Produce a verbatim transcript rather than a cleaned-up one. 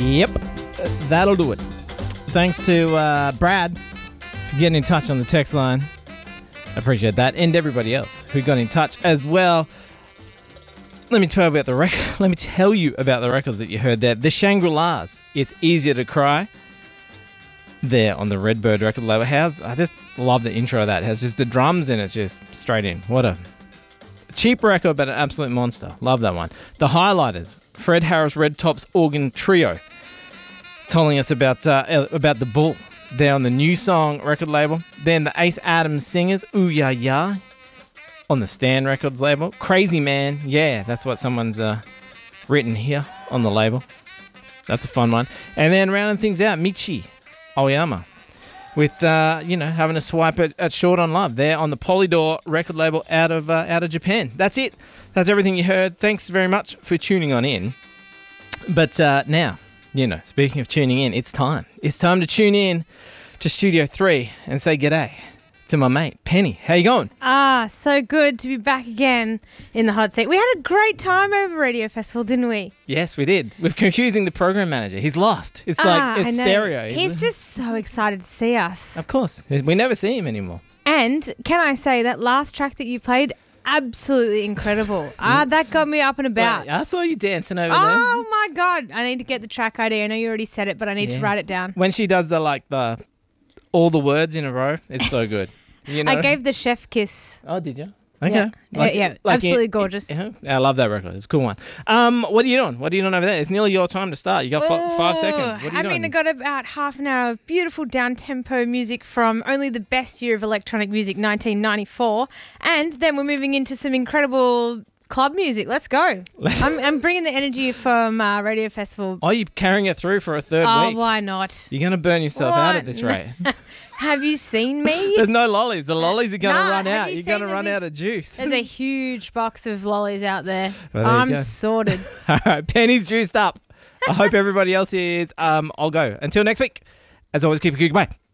Yep, that'll do it. Thanks to uh, Brad for getting in touch on the text line. I appreciate that. And everybody else who got in touch as well. Let me tell you about the record. Let me tell you about the records that you heard there. The Shangri-Las. It's Easier to Cry. There on the Redbird record label. How's, I just love the intro of that. It has just the drums and it's just straight in. What a cheap record, but an absolute monster. Love that one. The Highlighters. Fred Harris Red Tops Organ Trio. Telling us about uh, about the Bull. There on the New Song record label. Then the Ace Adams Singers. Ooh Ya Ya. On the Stan Records label. Crazy Man. Yeah, that's what someone's uh, written here on the label. That's a fun one. And then rounding things out, Michi Oyama. With, uh, you know, having a swipe at, at Short on Love. There on the Polydor record label out of uh, out of Japan. That's it. That's everything you heard. Thanks very much for tuning on in. But uh, now, you know, speaking of tuning in, it's time. It's time to tune in to Studio three and say g'day to my mate, Penny. How you going? Ah, so good to be back again in the hot seat. We had a great time over Radio Festival, didn't we? Yes, we did. We're confusing the program manager. He's lost. It's ah, like, it's stereo. He's just so excited to see us. Of course. We never see him anymore. And can I say that last track that you played, absolutely incredible. ah, that got me up and about. Well, I saw you dancing over oh, there. Oh my God. I need to get the track I D. I know you already said it, but I need yeah. to write it down. When she does the, like, the... all the words in a row. It's so good. You know? I gave the chef kiss. Oh, did you? Okay. Yeah, like, yeah, yeah. Like absolutely in, gorgeous. Yeah, I love that record. It's a cool one. Um, what are you doing? What are you doing over there? It's nearly your time to start. You got f- five seconds. What are you I doing? mean, I got about half an hour of beautiful down-tempo music from only the best year of electronic music, nineteen ninety-four. And then we're moving into some incredible club music. Let's go. I'm, I'm bringing the energy from uh, Radio Festival. Are you carrying it through for a third oh, week? Oh, why not? You're going to burn yourself what? out at this rate. Have you seen me? There's no lollies. The lollies are going to nah, run out. You You're going to run a, out of juice. There's a huge box of lollies out there. Well, there I'm sorted. All right, Penny's juiced up. I hope everybody else is. Um, I'll go. Until next week, as always, keep it good. Bye.